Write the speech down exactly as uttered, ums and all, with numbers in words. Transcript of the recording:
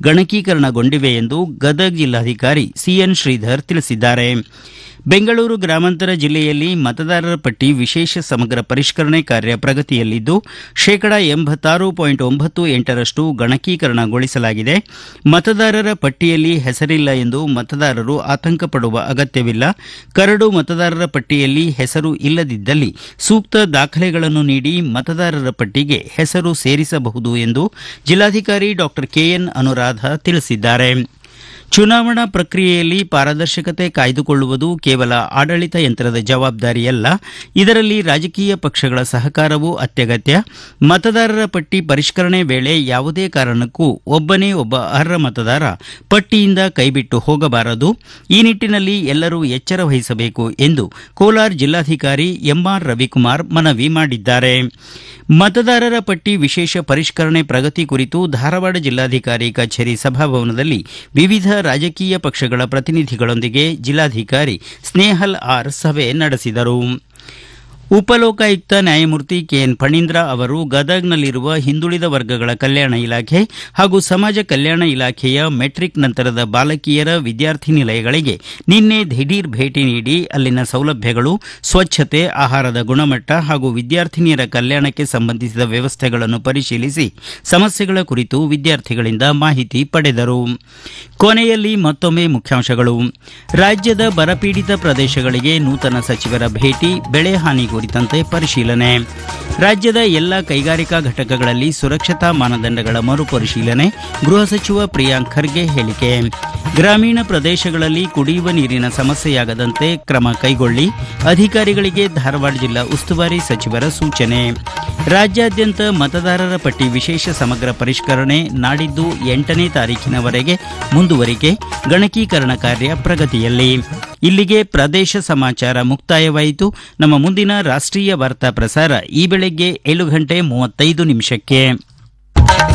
ಗಣಕೀಕರಣಗೊಂಡಿವೆ ಎಂದು ಗದಗ ಜಿಲ್ಲಾಧಿಕಾರಿ ಸಿಎನ್ ಶ್ರೀಧರ್ ತಿಳಿಸಿದ್ದಾರೆ. ಬೆಂಗಳೂರು ಗ್ರಾಮಾಂತರ ಜಿಲ್ಲೆಯಲ್ಲಿ ಮತದಾರರ ಪಟ್ಟಿ ವಿಶೇಷ ಸಮಗ್ರ ಪರಿಷ್ಕರಣೆ ಕಾರ್ಯ ಪ್ರಗತಿಯಲ್ಲಿದ್ದು ಶೇಕಡಾ ಎಂಬತ್ತಾರು ಪಾಯಿಂಟ್ ಒಂಬತ್ತು ಎಂಟರಷ್ಟು ಗಣಕೀಕರಣಗೊಳಿಸಲಾಗಿದೆ. ಮತದಾರರ ಪಟ್ಟಿಯಲ್ಲಿ ಹೆಸರಿಲ್ಲ ಎಂದು ಮತದಾರರು ಆತಂಕ ಪಡುವ ಅಗತ್ಯವಿಲ್ಲ. ಕರಡು ಮತದಾರರ ಪಟ್ಟಿಯಲ್ಲಿ ಹೆಸರು ಇಲ್ಲದಿದ್ದಲ್ಲಿ ಸೂಕ್ತ ದಾಖಲೆಗಳನ್ನು ನೀಡಿ ಮತದಾರರ ಪಟ್ಟಿಗೆ ಹೆಸರು ಸೇರಿಸಬಹುದು ಎಂದು ಜಿಲ್ಲಾಧಿಕಾರಿ ಡಾ ಕೆಎನ್ ಅನುರಾಧ ತಿಳಿಸಿದ್ದಾರೆ. ಚುನಾವಣಾ ಪ್ರಕ್ರಿಯೆಯಲ್ಲಿ ಪಾರದರ್ಶಕತೆ ಕಾಯ್ದುಕೊಳ್ಳುವುದು ಕೇವಲ ಆಡಳಿತ ಯಂತ್ರದ ಜವಾಬ್ದಾರಿಯಲ್ಲ, ಇದರಲ್ಲಿ ರಾಜಕೀಯ ಪಕ್ಷಗಳ ಸಹಕಾರವೂ ಅತ್ಯಗತ್ಯ. ಮತದಾರರ ಪಟ್ಟಿ ಪರಿಷ್ಕರಣೆ ವೇಳೆ ಯಾವುದೇ ಕಾರಣಕ್ಕೂ ಒಬ್ಬನೇ ಒಬ್ಬ ಅರ್ಹ ಮತದಾರ ಪಟ್ಟಿಯಿಂದ ಕೈಬಿಟ್ಟು ಹೋಗಬಾರದು. ಈ ನಿಟ್ಟಿನಲ್ಲಿ ಎಲ್ಲರೂ ಎಚ್ಚರ ವಹಿಸಬೇಕು ಎಂದು ಕೋಲಾರ ಜಿಲ್ಲಾಧಿಕಾರಿ ಎಂಆರ್ ರವಿಕುಮಾರ್ ಮನವಿ ಮಾಡಿದ್ದಾರೆ. ಮತದಾರರ ಪಟ್ಟಿ ವಿಶೇಷ ಪರಿಷ್ಕರಣೆ ಪ್ರಗತಿ ಕುರಿತು ಧಾರವಾಡ ಜಿಲ್ಲಾಧಿಕಾರಿ ಕಚೇರಿ ಸಭಾಭವನದಲ್ಲಿ ವಿವಿಧ ರಾಜಕೀಯ ಪಕ್ಷಗಳ ಪ್ರತಿನಿಧಿಗಳೊಂದಿಗೆ ಜಿಲ್ಲಾಧಿಕಾರಿ ಸ್ನೇಹಲ್ ಆರ್ ಸಭೆ ನಡೆಸಿದರು. ಉಪಲೋಕಾಯುಕ್ತ ನ್ಯಾಯಮೂರ್ತಿ ಕೆಎನ್ ಫಣೀಂದ್ರ ಅವರು ಗದಗ್ನಲ್ಲಿರುವ ಹಿಂದುಳಿದ ವರ್ಗಗಳ ಕಲ್ಯಾಣ ಇಲಾಖೆ ಹಾಗೂ ಸಮಾಜ ಕಲ್ಯಾಣ ಇಲಾಖೆಯ ಮೆಟ್ರಿಕ್ ನಂತರದ ಬಾಲಕಿಯರ ವಿದ್ಯಾರ್ಥಿ ನಿಲಯಗಳಿಗೆ ನಿನ್ನೆ ದಿಢೀರ್ ಭೇಟಿ ನೀಡಿ ಅಲ್ಲಿನ ಸೌಲಭ್ಯಗಳು, ಸ್ವಚ್ಛತೆ, ಆಹಾರದ ಗುಣಮಟ್ಟ ಹಾಗೂ ವಿದ್ಯಾರ್ಥಿನಿಯರ ಕಲ್ಯಾಣಕ್ಕೆ ಸಂಬಂಧಿಸಿದ ವ್ಯವಸ್ಥೆಗಳನ್ನು ಪರಿಶೀಲಿಸಿ ಸಮಸ್ಯೆಗಳ ಕುರಿತು ವಿದ್ಯಾರ್ಥಿಗಳಿಂದ ಮಾಹಿತಿ ಪಡೆದರು. ಕೊನೆಯಲ್ಲಿ ಮತ್ತೊಮ್ಮೆ ಮುಖ್ಯಾಂಶಗಳು. ರಾಜ್ಯದ ಬರಪೀಡಿತ ಪ್ರದೇಶಗಳಿಗೆ ನೂತನ ಸಚಿವರ ಭೇಟಿ, ಬೆಳೆ ಹಾನಿ ಕುರಿತಂತೆ ಪರಿಶೀಲನೆ. ರಾಜ್ಯದ ಎಲ್ಲ ಕೈಗಾರಿಕಾ ಘಟಕಗಳಲ್ಲಿ ಸುರಕ್ಷತಾ ಮಾನದಂಡಗಳ ಮರುಪರಿಶೀಲನೆ, ಗೃಹ ಸಚಿವ ಪ್ರಿಯಾಂಕ್ ಖರ್ಗೆ ಹೇಳಿಕೆ. ಗ್ರಾಮೀಣ ಪ್ರದೇಶಗಳಲ್ಲಿ ಕುಡಿಯುವ ನೀರಿನ ಸಮಸ್ಯೆಯಾಗದಂತೆ ಕ್ರಮ ಕೈಗೊಳ್ಳಿ, ಅಧಿಕಾರಿಗಳಿಗೆ ಧಾರವಾಡ ಜಿಲ್ಲಾ ಉಸ್ತುವಾರಿ ಸಚಿವರ ಸೂಚನೆ. ರಾಜ್ಯಾದ್ಯಂತ ಮತದಾರರ ಪಟ್ಟಿ ವಿಶೇಷ ಸಮಗ್ರ ಪರಿಷ್ಕರಣೆ ನಾಡಿದ್ದು ಎಂಟನೇ ತಾರೀಖಿನವರೆಗೆ ಮುಂದುವರಿಕೆ, ಗಣಕೀಕರಣ ಕಾರ್ಯ ಪ್ರಗತಿಯಲ್ಲಿ. ಇಲ್ಲಿಗೆ ಪ್ರದೇಶ ಸಮಾಚಾರ ಮುಕ್ತಾಯವಾಯಿತು. ನಮ್ಮ ಮುಂದಿನ ರಾಷ್ಟ್ರೀಯ ವಾರ್ತಾ ಪ್ರಸಾರ ಈ ಬೆಳಗ್ಗೆ ಏಳು ಗಂಟೆ ಮೂವತ್ತೈದು ನಿಮಿಷಕ್ಕೆ.